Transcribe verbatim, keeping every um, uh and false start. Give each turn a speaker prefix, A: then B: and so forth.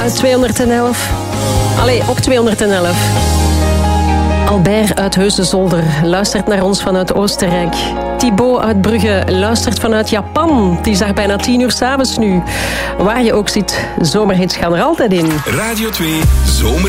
A: uit tweehonderdelf. Allee, ook tweehonderdelf. Albert uit Heusden-Zolder luistert naar ons vanuit Oostenrijk. Thibaut uit Brugge luistert vanuit Japan. Het is daar bijna tien uur 's avonds nu. Waar je ook zit, zomerhits gaan er altijd in.
B: Radio twee Zomer.